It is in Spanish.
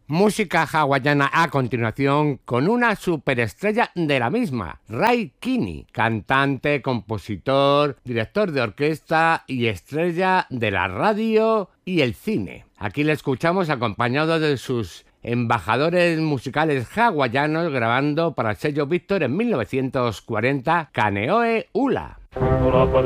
Música hawaiana a continuación con una superestrella de la misma, Ray Kinney, cantante, compositor, director de orquesta y estrella de la radio y el cine. Aquí le escuchamos acompañado de sus embajadores musicales hawaianos grabando para el sello Victor en 1940 Kaneohe Ula.